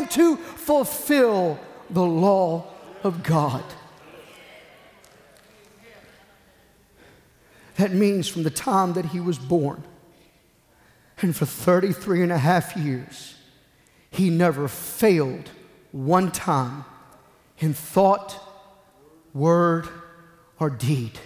came to fulfill the law of God. That means from the time that he was born, and for 33 and a half years, he never failed one time in thought, word, or deed.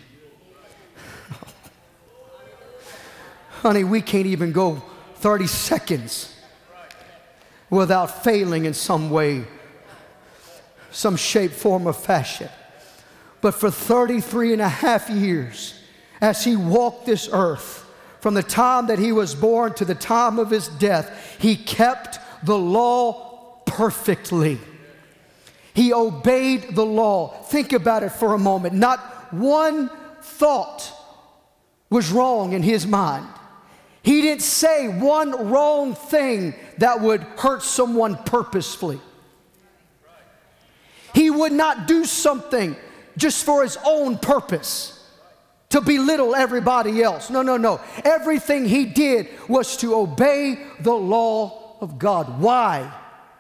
Honey, we can't even go 30 seconds without failing in some way, some shape, form, or fashion. But for 33 and a half years, as he walked this earth, from the time that he was born to the time of his death, he kept the law perfectly. He obeyed the law. Think about it for a moment. Not one thought was wrong in his mind. He didn't say one wrong thing that would hurt someone purposefully. He would not do something just for his own purpose, to belittle everybody else. No. Everything he did was to obey the law of God. Why?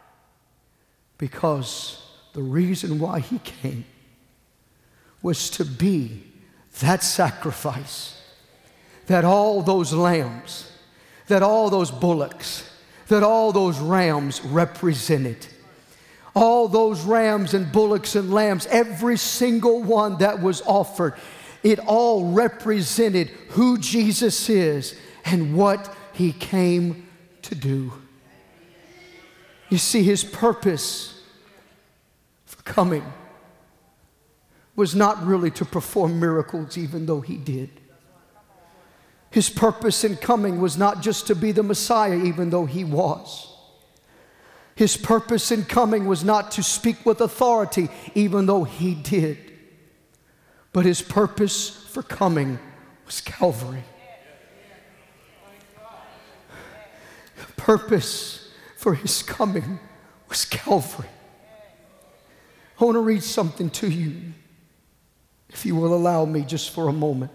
Because the reason why he came was to be that sacrifice that all those lambs, that all those bullocks, that all those rams represented. All those rams and bullocks and lambs, every single one that was offered, it all represented who Jesus is and what he came to do. You see, his purpose for coming was not really to perform miracles, even though he did. His purpose in coming was not just to be the Messiah, even though he was. His purpose in coming was not to speak with authority, even though he did. But his purpose for coming was Calvary. The purpose for his coming was Calvary. I want to read something to you, if you will allow me just for a moment.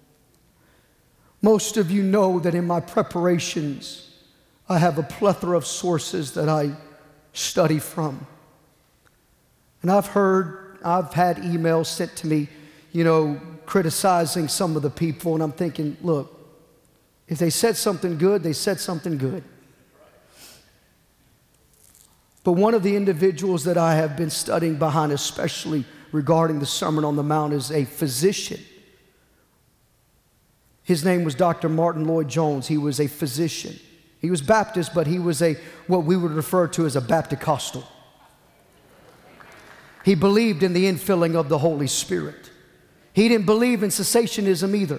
Most of you know that in my preparations, I have a plethora of sources that I study from. And I've had emails sent to me, criticizing some of the people, and I'm thinking, look, if they said something good, they said something good. But one of the individuals that I have been studying behind, especially regarding the Sermon on the Mount, is a physician. His name was Dr. Martin Lloyd-Jones. He was a physician. He was Baptist, but he was what we would refer to as a Baptist-costal. He believed in the infilling of the Holy Spirit. He didn't believe in cessationism either.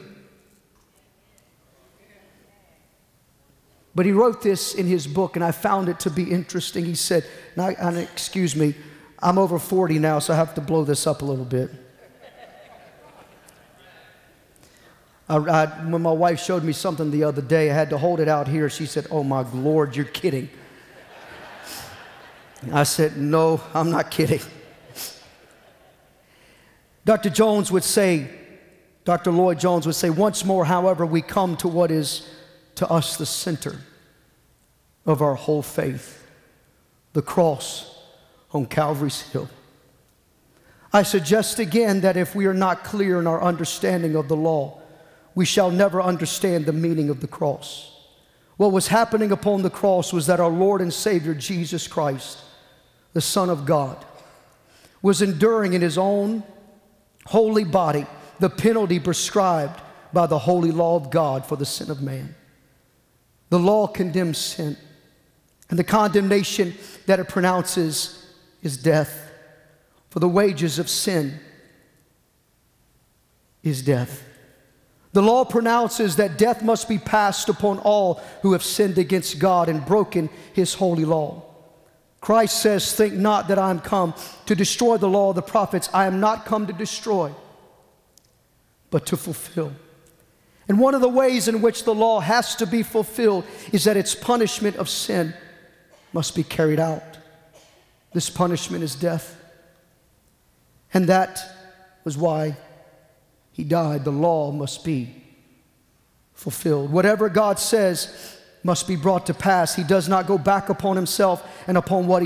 But he wrote this in his book, and I found it to be interesting. He said, excuse me, I'm over 40 now, so I have to blow this up a little bit. When my wife showed me something the other day, I had to hold it out here. She said, "Oh my Lord, you're kidding." I said, "No, I'm not kidding." Dr. Lloyd-Jones would say, once more, however, we come to what is to us the center of our whole faith, the cross on Calvary's Hill. I suggest again that if we are not clear in our understanding of the law, we shall never understand the meaning of the cross. What was happening upon the cross was that our Lord and Savior, Jesus Christ, the Son of God, was enduring in his own holy body the penalty prescribed by the holy law of God for the sin of man. The law condemns sin, and the condemnation that it pronounces is death. For the wages of sin is death. The law pronounces that death must be passed upon all who have sinned against God and broken his holy law. Christ says, "Think not that I am come to destroy the law of the prophets. I am not come to destroy, but to fulfill." And one of the ways in which the law has to be fulfilled is that its punishment of sin must be carried out. This punishment is death. And that was why he died. The law must be fulfilled. Whatever God says must be brought to pass. He does not go back upon himself and upon what he